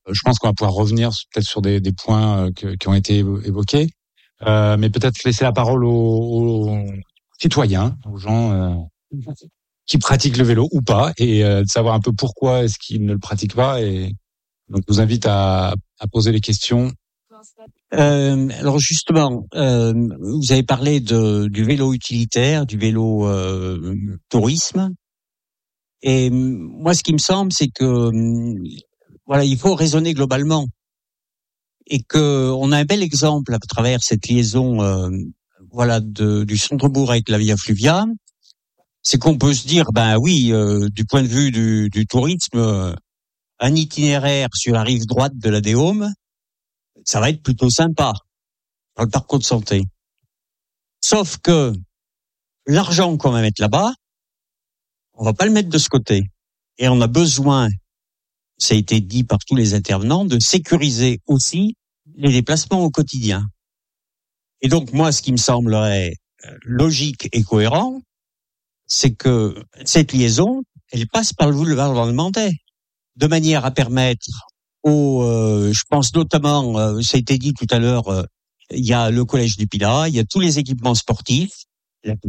Je pense qu'on va pouvoir revenir peut-être sur des points qui ont été évoqués, mais peut-être laisser la parole aux citoyens, aux gens qui pratiquent le vélo ou pas, et de savoir un peu pourquoi est-ce qu'ils ne le pratiquent pas. Et donc, je vous invite à poser les questions. Alors justement, vous avez parlé du vélo utilitaire, du vélo tourisme. Et moi, ce qui me semble, c'est que voilà, il faut raisonner globalement, et que on a un bel exemple à travers cette liaison, voilà, du centre-bourg avec la Via Fluvia. C'est qu'on peut se dire, ben oui, du point de vue du tourisme, un itinéraire sur la rive droite de la Déôme, ça va être plutôt sympa dans le parcours de santé. Sauf que l'argent qu'on va mettre là-bas, on va pas le mettre de ce côté. Et on a besoin, ça a été dit par tous les intervenants, de sécuriser aussi les déplacements au quotidien. Et donc, moi, ce qui me semblerait logique et cohérent, c'est que cette liaison, elle passe par le boulevard Vendée, de manière à permettre je pense notamment, ça a été dit tout à l'heure, il y a le collège du Pilat, il y a tous les équipements sportifs,